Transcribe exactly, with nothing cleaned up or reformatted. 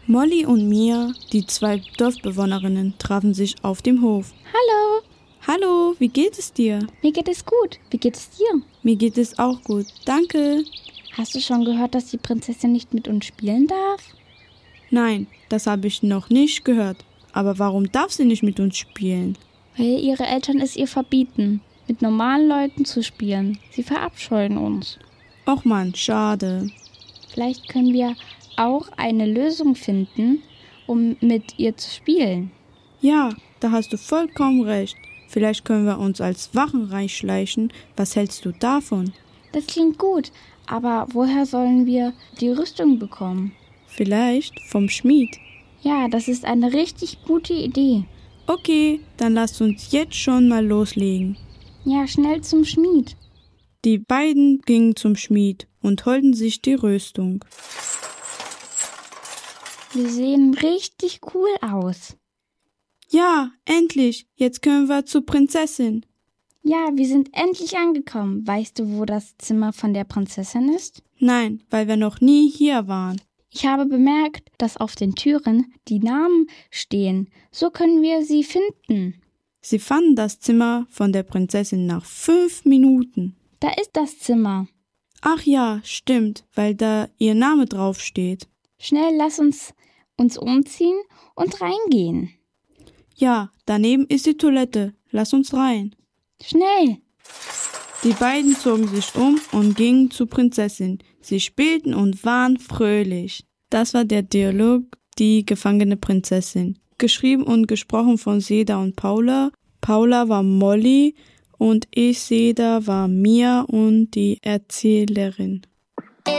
Molly und Mia, die zwei Dorfbewohnerinnen, trafen sich auf dem Hof. Hallo. Hallo, wie geht es dir? Mir geht es gut. Wie geht es dir? Mir geht es auch gut, danke. Hast du schon gehört, dass die Prinzessin nicht mit uns spielen darf? Nein, das habe ich noch nicht gehört. Aber warum darf sie nicht mit uns spielen? Weil ihre Eltern es ihr verbieten, mit normalen Leuten zu spielen. Sie verabscheuen uns. Och Mann, schade. Vielleicht können wir auch eine Lösung finden, um mit ihr zu spielen. Ja, da hast du vollkommen recht. Vielleicht können wir uns als Wachen reinschleichen. Was hältst du davon? Das klingt gut, aber woher sollen wir die Rüstung bekommen? Vielleicht vom Schmied. Ja, das ist eine richtig gute Idee. Okay, dann lasst uns jetzt schon mal loslegen. Ja, schnell zum Schmied. Die beiden gingen zum Schmied und holten sich die Rüstung. Wir sehen richtig cool aus. Ja, endlich. Jetzt können wir zur Prinzessin. Ja, wir sind endlich angekommen. Weißt du, wo das Zimmer von der Prinzessin ist? Nein, weil wir noch nie hier waren. Ich habe bemerkt, dass auf den Türen die Namen stehen. So können wir sie finden. Sie fanden das Zimmer von der Prinzessin nach fünf Minuten. Da ist das Zimmer. Ach ja, stimmt, weil da ihr Name draufsteht. Schnell, lass uns uns umziehen und reingehen. Ja, daneben ist die Toilette. Lass uns rein. Schnell! Die beiden zogen sich um und gingen zur Prinzessin. Sie spielten und waren fröhlich. Das war der Dialog Die gefangene Prinzessin. Geschrieben und gesprochen von Seda und Paula. Paula war Molly und ich, Seda, war Mia und die Erzählerin.